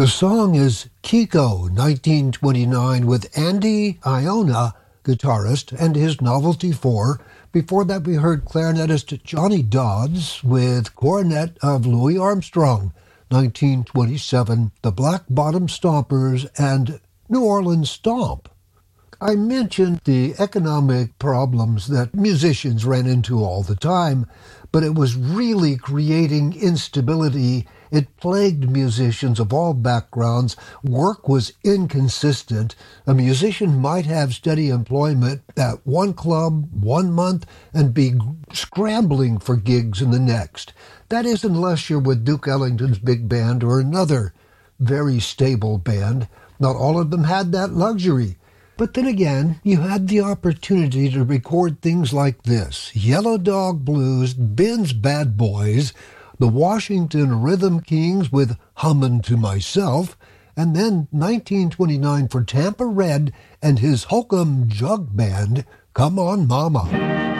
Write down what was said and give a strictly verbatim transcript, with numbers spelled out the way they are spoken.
The song is Kiko, nineteen twenty-nine, with Andy Iona, guitarist, and his Novelty Four. Before that, we heard clarinetist Johnny Dodds with Coronet of Louis Armstrong, nineteen twenty-seven, the Black Bottom Stompers, and New Orleans Stomp. I mentioned the economic problems that musicians ran into all the time, but it was really creating instability. It plagued musicians of all backgrounds. Work was inconsistent. A musician might have steady employment at one club one month and be scrambling for gigs in the next. That is, unless you're with Duke Ellington's big band or another very stable band. Not all of them had that luxury. But then again, you had the opportunity to record things like this: Yellow Dog Blues, Ben's Bad Boys, the Washington Rhythm Kings with Hummin' to Myself, and then nineteen twenty-nine for Tampa Red and his Hokum Jug Band, Come On Mama.